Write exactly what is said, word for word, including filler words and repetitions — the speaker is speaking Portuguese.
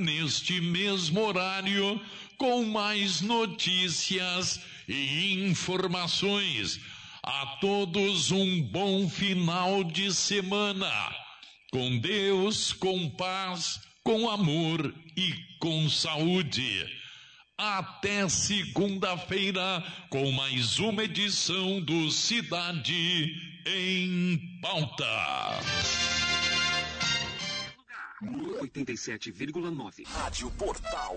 neste mesmo horário, com mais notícias e informações. A todos um bom final de semana. Com Deus, com paz, com amor e com saúde. Até segunda-feira com mais uma edição do Cidade em Pauta. oitenta e sete vírgula nove Rádio Portal